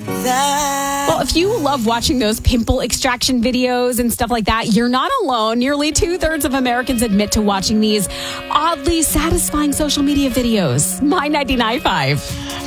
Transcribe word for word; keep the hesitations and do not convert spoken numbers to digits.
that. Well, if you love watching those pimple extraction videos and stuff like that, you're not alone. Nearly two-thirds of Americans admit to watching these oddly satisfying social media videos. My ninety-nine point five.